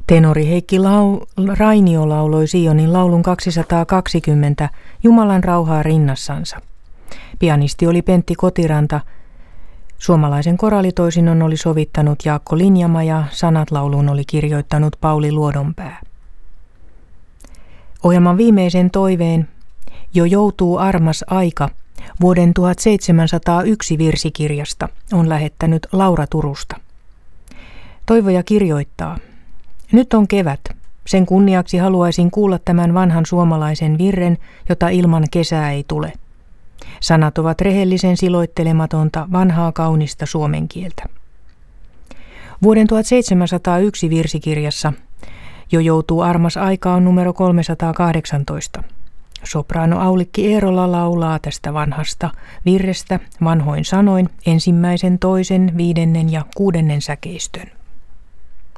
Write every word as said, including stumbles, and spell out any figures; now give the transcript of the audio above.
Tenori Heikki Lau- Rainio lauloi Sionin laulun kaksisataakaksikymmentä Jumalan rauhaa rinnassansa. Pianisti oli Pentti Kotiranta. Suomalaisen koraalitoisinnon oli sovittanut Jaakko Linjama ja sanat lauluun oli kirjoittanut Pauli Luodonpää. Ohjelman viimeisen toiveen Jo joutuu armas aika vuoden tuhatseitsemänsataayksi virsikirjasta on lähettänyt Laura Turusta. Toivoja kirjoittaa: Nyt on kevät. Sen kunniaksi haluaisin kuulla tämän vanhan suomalaisen virren, jota ilman kesää ei tule. Sanat ovat rehellisen siloittelematonta, vanhaa kaunista suomen kieltä. Vuoden tuhatseitsemänsataayksi virsikirjassa Jo joutuu armas aika on numero kolmesataakahdeksantoista. Sopraano Aulikki Eerola laulaa tästä vanhasta virrestä vanhoin sanoin ensimmäisen, toisen, viidennen ja kuudennen säkeistön.